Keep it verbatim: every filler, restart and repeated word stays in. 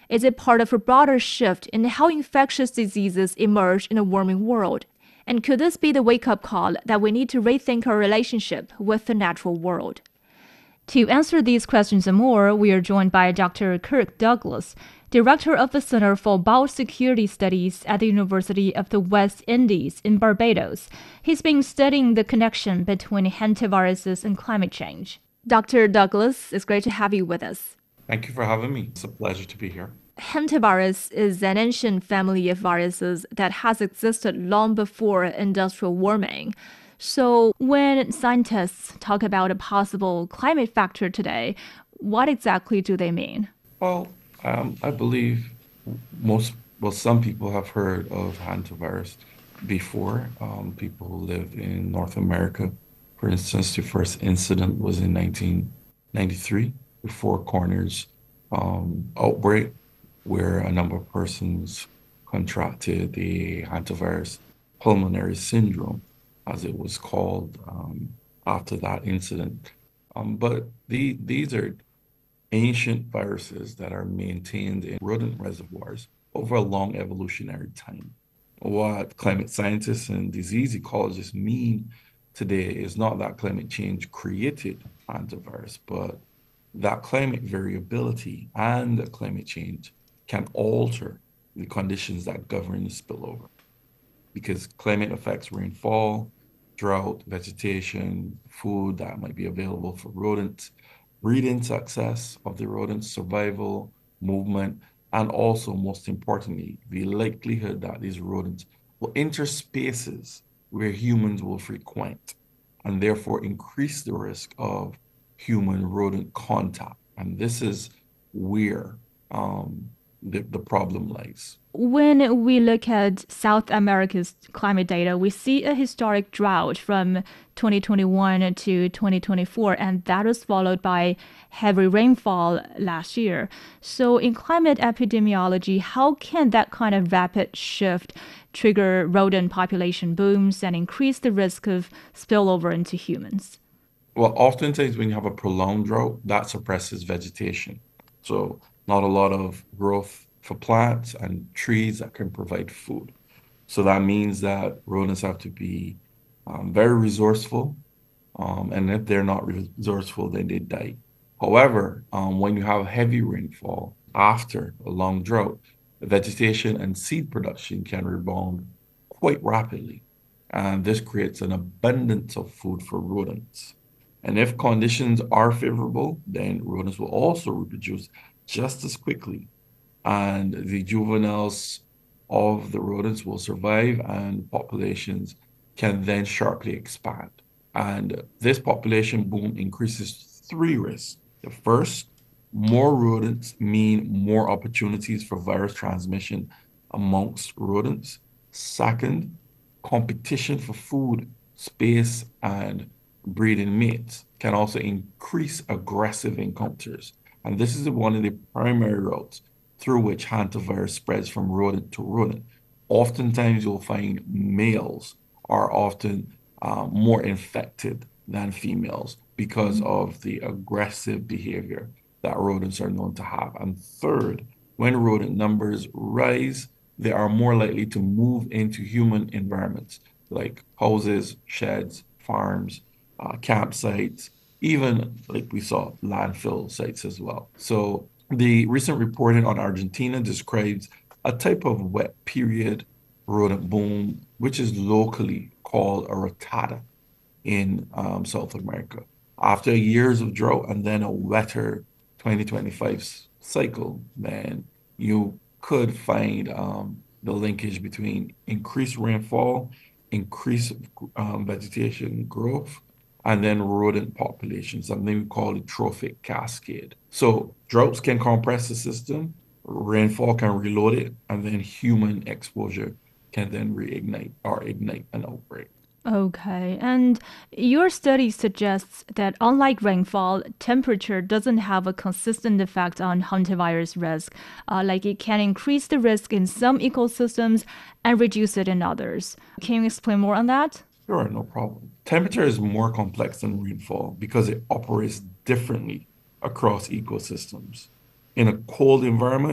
Is it part of a broader shift in how infectious diseases emerge in a warming world? And could this be the wake-up call that we need to rethink our relationship with the natural world? To answer these questions and more, we are joined by Doctor Kirk Douglas, Director of the Center for Biosecurity Studies at the University of the West Indies in Barbados. He's been studying the connection between hantaviruses and climate change. Doctor Douglas, it's great to have you with us. Thank you for having me. It's a pleasure to be here. Hantavirus is an ancient family of viruses that has existed long before industrial warming. So when scientists talk about a possible climate factor today, what exactly do they mean? Well, um, I believe most, well, some people have heard of hantavirus before. Um, people who live in North America, for instance, the first incident was in nineteen ninety-three, the Four Corners um, outbreak, where a number of persons contracted the hantavirus pulmonary syndrome, as it was called um, after that incident. Um, but the, these are ancient viruses that are maintained in rodent reservoirs over a long evolutionary time. What climate scientists and disease ecologists mean today is not that climate change created hantavirus, but that climate variability and that climate change can alter the conditions that govern the spillover, because climate affects rainfall, drought, vegetation, food that might be available for rodents, breeding success of the rodents, survival, movement, and also, most importantly, the likelihood that these rodents will enter spaces where humans will frequent and therefore increase the risk of human-rodent contact. And this is where um, the, the problem lies. When we look at South America's climate data, we see a historic drought from twenty twenty-one to twenty twenty-four, and that was followed by heavy rainfall last year. So, in climate epidemiology, how can that kind of rapid shift trigger rodent population booms and increase the risk of spillover into humans? Well, oftentimes when you have a prolonged drought, that suppresses vegetation. So not a lot of growth for plants and trees that can provide food. So that means that rodents have to be um, very resourceful. Um, and if they're not resourceful, then they die. However, um, when you have heavy rainfall after a long drought, vegetation and seed production can rebound quite rapidly. And this creates an abundance of food for rodents. And if conditions are favorable, then rodents will also reproduce just as quickly. And the juveniles of the rodents will survive, and populations can then sharply expand. And this population boom increases three risks. The first, more rodents mean more opportunities for virus transmission amongst rodents. Second, competition for food, space, and breeding mates can also increase aggressive encounters. And this is one of the primary routes through which hantavirus spreads from rodent to rodent. Oftentimes, you'll find males are often uh, more infected than females because of the aggressive behavior that rodents are known to have. And third, when rodent numbers rise, they are more likely to move into human environments like houses, sheds, farms, uh, campsites, even like we saw landfill sites as well. So the recent reporting on Argentina describes a type of wet period rodent boom, which is locally called a ratada in um, South America. After years of drought and then a wetter twenty twenty-five cycle, then you could find um, the linkage between increased rainfall, increased um, vegetation growth, and then rodent populations, something we call the trophic cascade. So droughts can compress the system, rainfall can reload it, and then human exposure can then reignite or ignite an outbreak. Okay, and your study suggests that unlike rainfall, temperature doesn't have a consistent effect on hantavirus risk. Uh, like it can increase the risk in some ecosystems and reduce it in others. Can you explain more on that? Sure, no problem. Temperature is more complex than rainfall because it operates differently across ecosystems. In a cold environment,